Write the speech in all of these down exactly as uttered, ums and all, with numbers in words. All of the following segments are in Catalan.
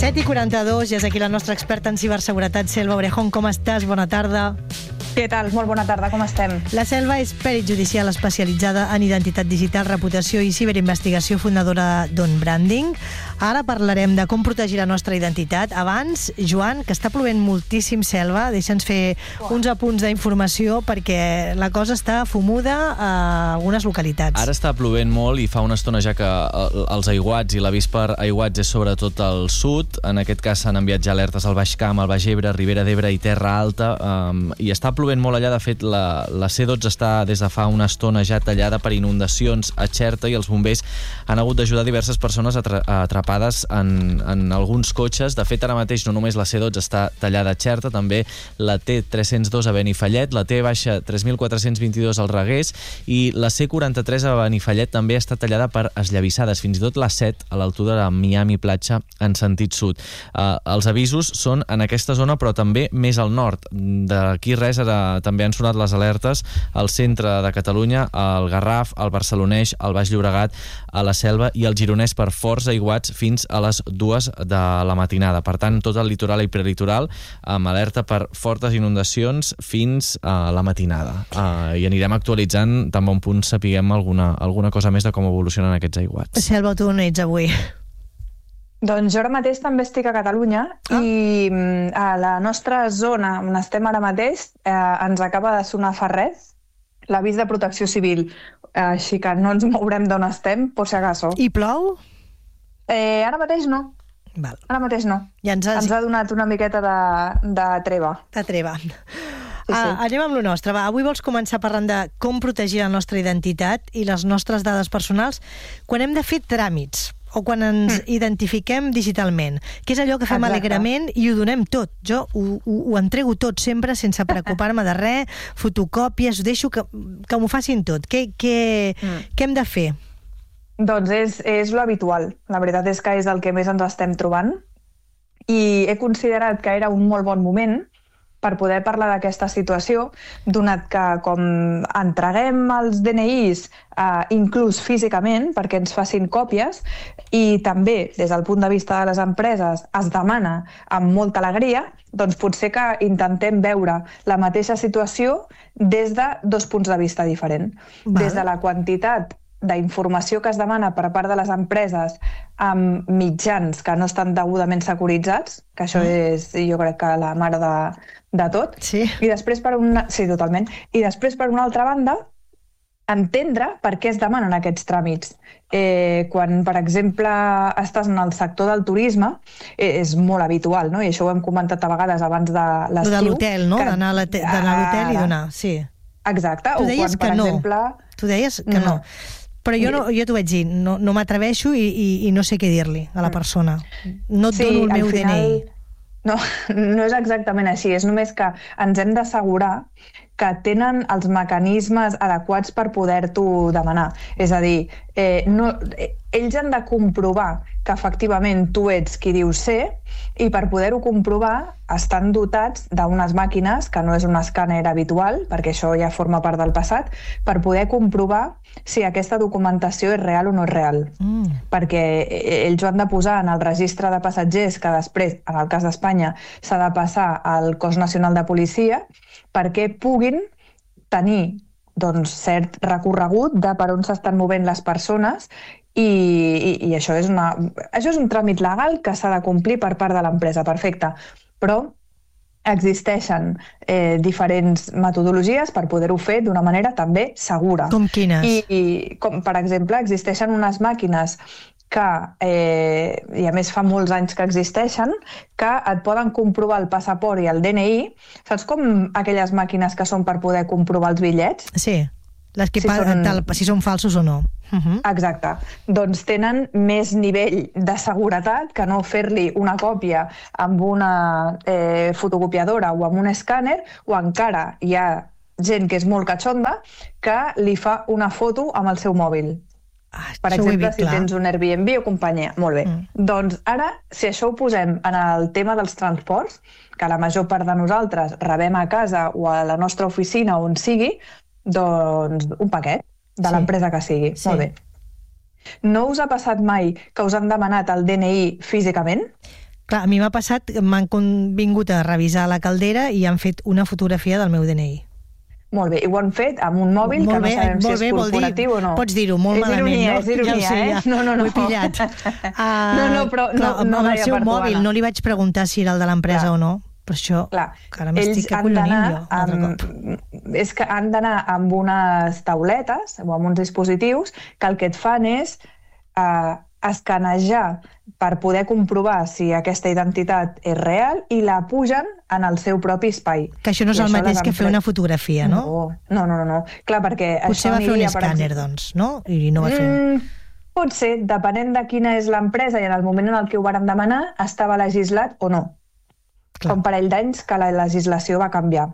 set i quaranta-dos, ja és aquí la nostra experta en ciberseguretat, Selva Orejón. Com estàs? Bona tarda. Què tal? Molt bona tarda, com estem? La Selva és perit judicial especialitzada en identitat digital, reputació i ciberinvestigació, fundadora d'On Branding. Ara parlarem de com protegir la nostra identitat. Abans, Joan, que està plovent moltíssim, Selva, deixa'ns fer oh. uns apunts d'informació perquè la cosa està fumuda a algunes localitats. Ara està plovent molt i fa una estona ja que els aiguats i l'avís per aiguats és sobretot al sud. En aquest cas s'han enviat ja alertes al Baix Camp, al Baix Ebre, Ribera d'Ebre i Terra Alta, um, i està plovent molt allà. De fet, la, la C dotze està des de fa una estona ja tallada per inundacions a Xerta i els bombers han hagut d'ajudar diverses persones atra atrapades en, en alguns cotxes. De fet, ara mateix no només la C dotze està tallada a Xerta, també la T tres-cents dos a Benifallet, la T baixa tres mil quatre-cents vint-i-dos al Reguers i la C quaranta-tres a Benifallet també està tallada per esllavissades, fins i tot la set a l'altura de Miami Platja en sentit sud. Uh, els avisos són en aquesta zona, però també més al nord. D'aquí res, ara també han sonat les alertes al centre de Catalunya, al Garraf, al Barcelonès, al Baix Llobregat, a la Selva i al Gironès per forts aiguats fins a les dues de la matinada. Per tant, tot el litoral i prelitoral amb alerta per fortes inundacions fins a la matinada. Uh, I anirem actualitzant tan bon punt sapiguem alguna, alguna cosa més de com evolucionen aquests aiguats. Selva, tu on ets avui? Doncs jo ara mateix també estic a Catalunya ah. i a la nostra zona on estem ara mateix eh, ens acaba de sonar fa res l'avís de protecció civil, eh, així que no ens mourem d'on estem, por si acaso. I plou? Eh, ara mateix no. Val. Ara mateix no. Ja ens, has... ens ha donat una miqueta de, de treva. De treva. Sí, sí. Ah, anem amb lo nostre. Va, avui vols començar parlant de com protegir la nostra identitat i les nostres dades personals quan hem de fer tràmits o quan ens mm. identifiquem digitalment, que és allò que fem Exacte. alegrament i ho donem tot. Jo ho, ho, ho entrego tot sempre sense preocupar-me de res, fotocòpies, ho deixo que, que m'ho facin tot. Què, què, mm. què hem de fer? Doncs és, és lo habitual. La veritat és que és el que més ens estem trobant i he considerat que era un molt bon moment per poder parlar d'aquesta situació, donat que com entreguem els D N Is eh, inclús físicament perquè ens facin còpies i també des del punt de vista de les empreses es demana amb molta alegria, doncs potser que intentem veure la mateixa situació des de dos punts de vista diferents. Val. Des de la quantitat d'informació que es demana per part de les empreses amb mitjans que no estan degudament securitzats, que això mm. és, jo crec que la mare de, de tot. Sí. I després per una... Sí, totalment. I després, per una altra banda, entendre per què es demanen aquests tràmits. Eh, quan, per exemple, estàs en el sector del turisme, eh, és molt habitual, no? I això ho hem comentat a vegades abans de l'estiu. De l'hotel, no? Que... D'anar a l'hotel i donar, sí. Exacte. Tu deies o quan, per que no. exemple... Tu deies que no. no. Però jo, no, jo t'ho vaig dir, no, no m'atreveixo i, i, i no sé què dir-li a la persona. No et sí, dono el meu final, D N I. No, no és exactament així, és només que ens hem d'assegurar que tenen els mecanismes adequats per poder-t'ho demanar. És a dir, eh, no, eh, ells han de comprovar que efectivament tu ets qui dius ser i per poder-ho comprovar estan dotats d'unes màquines, que no és un escàner habitual, perquè això ja forma part del passat, per poder comprovar si aquesta documentació és real o no és real. Mm. Perquè ells ho han de posar en el registre de passatgers que després, en el cas d'Espanya, s'ha de passar al Cos Nacional de Policia perquè puguin tenir doncs, cert recorregut de per on s'estan movent les persones i, i, i això, és una, això és un tràmit legal que s'ha de complir per part de l'empresa, perfecte. Però existeixen eh, diferents metodologies per poder-ho fer d'una manera també segura. Com quines? I, i com, per exemple, existeixen unes màquines que, eh, i a més fa molts anys que existeixen, que et poden comprovar el passaport i el D N I. Saps com aquelles màquines que són per poder comprovar els bitllets? Sí, les que si, són... Tal, si són falsos o no. Uh -huh. Exacte. Doncs tenen més nivell de seguretat que no fer-li una còpia amb una eh, fotocopiadora o amb un escàner, o encara hi ha gent que és molt catxonda que li fa una foto amb el seu mòbil. Ah, per exemple, si tens un Airbnb o companyia. Molt bé. Mm. Doncs ara, si això ho posem en el tema dels transports, que la major part de nosaltres rebem a casa o a la nostra oficina on sigui, doncs un paquet de sí. l'empresa que sigui. Sí. Molt bé. No us ha passat mai que us han demanat el D N I físicament? Clar, a mi m'ha passat, m'han vingut a revisar la caldera i han fet una fotografia del meu D N I. Molt bé, i ho han fet amb un mòbil molt que no bé, sabem si és bé, corporatiu dir, o no. Pots dir-ho molt és malament, ironia, no? És ironia, ja sé, ja. eh? No, no, no. Ho he pillat. Uh, no, no, però clar, no, no amb el seu mòbil, no li vaig preguntar si era el de l'empresa o no. Per això, clar, que ara m'estic acollonint jo. Amb, és que han d'anar amb unes tauletes o amb uns dispositius que el que et fan és uh, escanejar per poder comprovar si aquesta identitat és real i la pugen en el seu propi espai. Que això no és I el mateix que fer una fotografia, no? No, no, no. no. Clar, perquè potser això va fer un aniria, escàner, doncs, no? I no va fer... Mm, pot ser, depenent de quina és l'empresa i en el moment en el que ho varen demanar, estava legislat o no. Clar. Fa un parell d'anys que la legislació va canviar.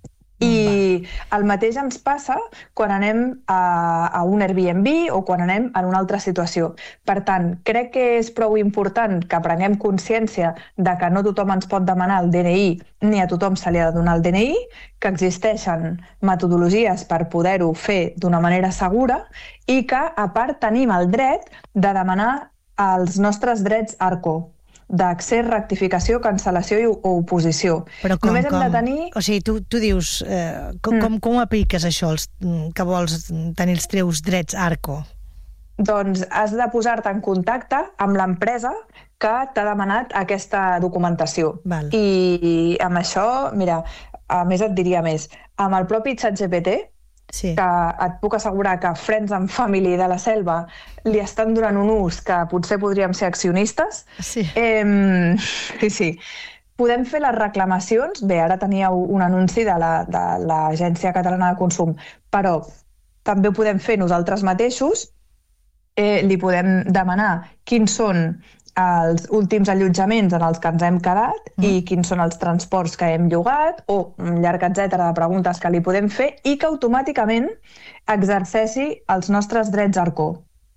I el mateix ens passa quan anem a, a un Airbnb o quan anem en una altra situació. Per tant, crec que és prou important que prenguem consciència de que no tothom ens pot demanar el D N I ni a tothom se li ha de donar el D N I, que existeixen metodologies per poder-ho fer d'una manera segura i que, a part, tenim el dret de demanar els nostres drets ARCO, d'accés, rectificació, cancel·lació o oposició. Però com, Només hem com? de tenir... O sigui, tu, tu dius, eh, com, mm. com, com apliques això, els, que vols tenir els teus drets ARCO? Doncs has de posar-te en contacte amb l'empresa que t'ha demanat aquesta documentació. Val. I amb això, mira, a més et diria més, amb el propi ChatGPT, sí. que et puc assegurar que Friends and Family de la Selva li estan donant un ús que potser podríem ser accionistes. Sí. Eh, sí, sí. Podem fer les reclamacions. Bé, ara teníeu un anunci de l'Agència Catalana de Consum, però també ho podem fer nosaltres mateixos. Eh, li podem demanar quins són els últims allotjaments en els que ens hem quedat mm. i quins són els transports que hem llogat o un llarg etcètera de preguntes que li podem fer i que automàticament exerceixi els nostres drets ARCO.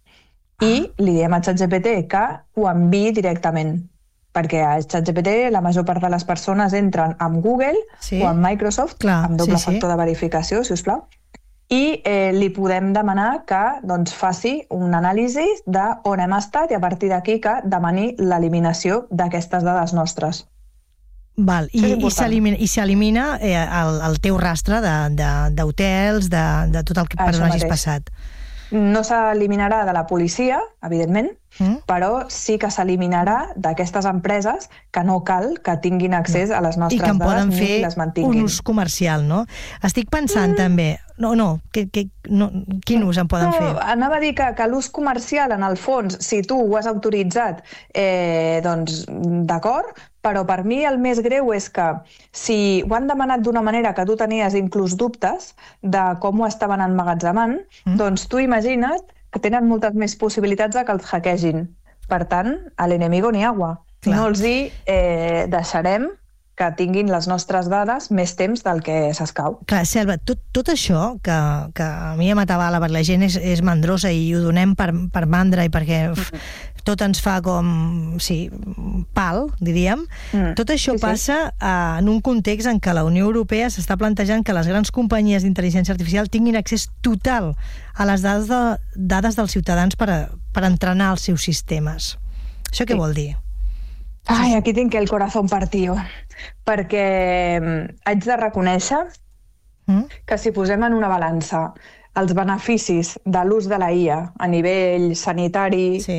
I li diem a ChatGPT que ho enviï directament, perquè a ChatGPT la major part de les persones entren amb Google sí. o amb Microsoft, Clar, amb doble sí, factor sí. de verificació, si us plau, i eh, li podem demanar que doncs, faci un anàlisi d'on hem estat i a partir d'aquí que demani l'eliminació d'aquestes dades nostres. Val. I, i s'elimina, i s'elimina eh, el, el teu rastre d'hotels, de, de, de tot el que per on hagis passat. No s'eliminarà de la policia, evidentment, mm. però sí que s'eliminarà d'aquestes empreses que no cal que tinguin accés a les nostres dades ni les mantinguin. I que en poden fer un ús comercial, no? Estic pensant mm. també... No, no, que, que, no, quin ús en poden no, fer? Anava a dir que, que l'ús comercial, en el fons, si tu ho has autoritzat, eh, doncs d'acord, però per mi el més greu és que si ho han demanat d'una manera que tu tenies inclús dubtes de com ho estaven emmagatzemant, mm. doncs tu imagina't que tenen moltes més possibilitats de que els hackegin. Per tant, a l'enemigo ni agua. Clar. No els hi eh, deixarem que tinguin les nostres dades més temps del que s'escau. Clar, Selva, tot, tot això que, que a mi em atabala perquè la gent és, és mandrosa i ho donem per, per mandra i perquè mm. tot ens fa com, sí, pal, diríem, mm. tot això sí, passa sí. Uh, en un context en què la Unió Europea s'està plantejant que les grans companyies d'intel·ligència artificial tinguin accés total a les dades, de, dades dels ciutadans per, a, per entrenar els seus sistemes. Això què sí. vol dir? Ai, aquí tinc el corazón partido, perquè haig de reconèixer mm? que si posem en una balança els beneficis de l'ús de la I A a nivell sanitari, sí.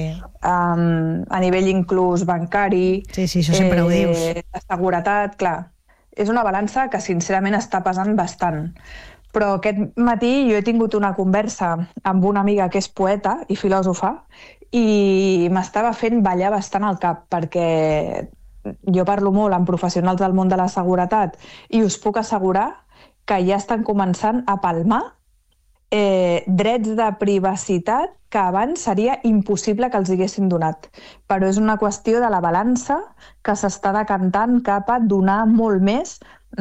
um, a nivell inclús bancari, sí, sí, això sempre eh, ho dius. De seguretat, clar, és una balança que sincerament està pesant bastant. Però aquest matí jo he tingut una conversa amb una amiga que és poeta i filòsofa i m'estava fent ballar bastant el cap, perquè jo parlo molt amb professionals del món de la seguretat i us puc assegurar que ja estan començant a palmar eh, drets de privacitat que abans seria impossible que els haguessin donat. Però és una qüestió de la balança que s'està decantant cap a donar molt més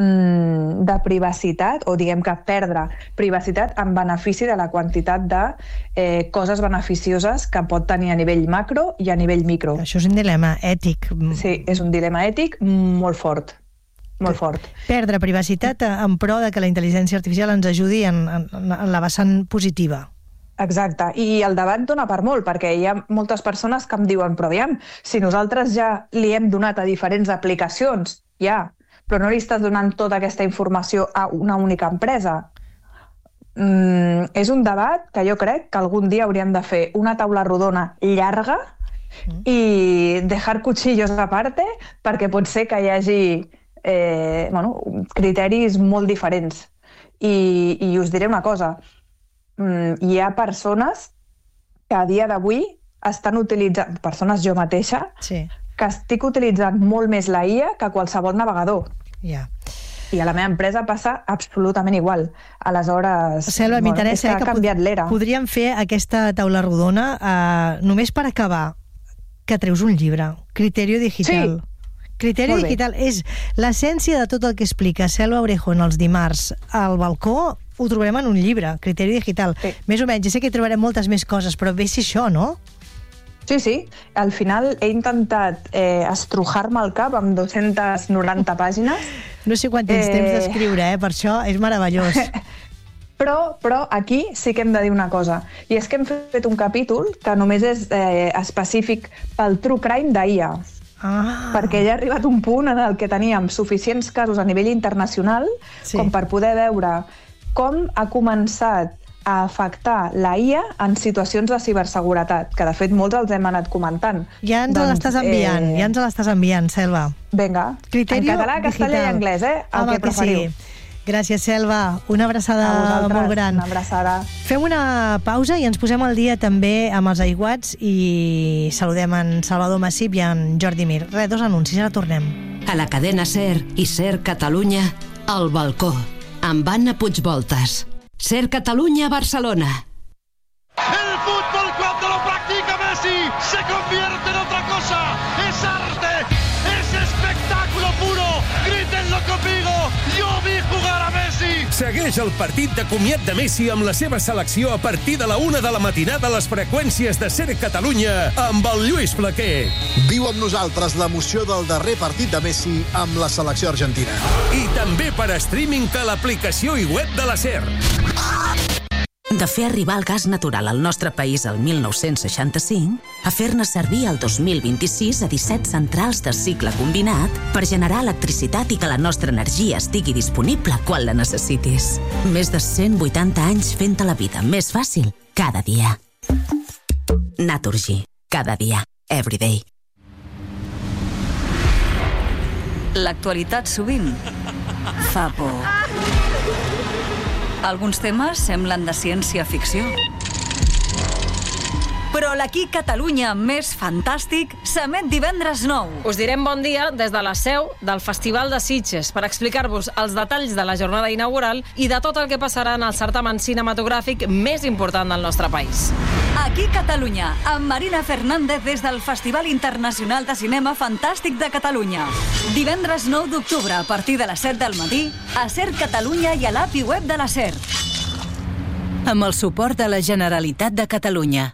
mm, de privacitat, o diguem que perdre privacitat en benefici de la quantitat de eh, coses beneficioses que pot tenir a nivell macro i a nivell micro. Això és un dilema ètic. Sí, és un dilema ètic molt fort. Molt fort. Perdre privacitat en pro de que la intel·ligència artificial ens ajudi en, en, en la vessant positiva. Exacte, i el debat dona per molt, perquè hi ha moltes persones que em diuen però aviam, si nosaltres ja li hem donat a diferents aplicacions, ja, però no li estàs donant tota aquesta informació a una única empresa. Mm, és un debat que jo crec que algun dia hauríem de fer una taula rodona llarga i dejar cuchillos aparte, perquè pot ser que hi hagi eh, bueno, criteris molt diferents. I, i us diré una cosa, mm, hi ha persones que a dia d'avui estan utilitzant, persones jo mateixa, sí. que estic utilitzant molt més la I A que qualsevol navegador. Ja. I a la meva empresa passa absolutament igual. Aleshores, Selva, bueno, m'interessa, és que ha canviat l'era. Podríem fer aquesta taula rodona eh, només per acabar, que treus un llibre, Criterio Digital. Sí. Criteri Digital és l'essència de tot el que explica Selva Orejón els dimarts al balcó, ho trobarem en un llibre, Criteri Digital. Sí. Més o menys, ja sé que trobarem moltes més coses, però ve si això, no? Sí, sí. Al final he intentat eh, estrujar-me el cap amb dues-centes noranta pàgines. No sé quant tens eh... temps d'escriure, eh? Per això és meravellós. Però, però aquí sí que hem de dir una cosa, i és que hem fet un capítol que només és eh, específic pel True Crime d'I A. Ah. Perquè ja ha arribat un punt en el que teníem suficients casos a nivell internacional sí. com per poder veure com ha començat a afectar la I A en situacions de ciberseguretat, que de fet molts els hem anat comentant. Ja ens doncs, l'estàs enviant, eh... ja ens l'estàs enviant, Selva. Vinga, Criterio en català, castellà i anglès, eh? El Home, que preferiu. Sí. Gràcies, Selva. Una abraçada molt gran. Una abraçada. Fem una pausa i ens posem al dia també amb els aiguats i saludem en Salvador Massip i en Jordi Mir. Res, dos anuncis, ara tornem. A la cadena SER i SER Catalunya, al balcó, amb Anna Puigvoltas. SER Catalunya, Barcelona. El fútbol cuando lo practica Messi se convierte en otra cosa. Es arte, es espectáculo puro. Grítenlo conmigo. Yo vi jugar a Messi. Segueix el partit de comiat de Messi amb la seva selecció a partir de la una de la matinada a les freqüències de SER Catalunya amb el Lluís Flaquer. Viu amb nosaltres l'emoció del darrer partit de Messi amb la selecció argentina. I també per streaming a l'aplicació i web de la SER. De fer arribar el gas natural al nostre país el mil nou-cents seixanta-cinc a fer-ne servir el dos mil vint-i-sis a disset centrals de cicle combinat per generar electricitat i que la nostra energia estigui disponible quan la necessitis. Més de cent vuitanta anys fent-te la vida més fàcil cada dia. Naturgy. Cada dia. Every day. L'actualitat sovint fa por. Alguns temes semblen de ciència-ficció. Però l'Aquí Catalunya més fantàstic s'emet divendres nou. Us direm bon dia des de la seu del Festival de Sitges per explicar-vos els detalls de la jornada inaugural i de tot el que passarà en el certamen cinematogràfic més important del nostre país. Aquí Catalunya, amb Marina Fernández des del Festival Internacional de Cinema Fantàstic de Catalunya. Divendres nou d'octubre a partir de les set del matí a SER Catalunya i a l'app i web de la SER. Amb el suport de la Generalitat de Catalunya.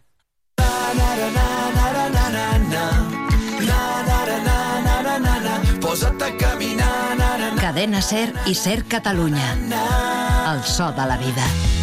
Cadena SER i SER Catalunya. El so de la vida.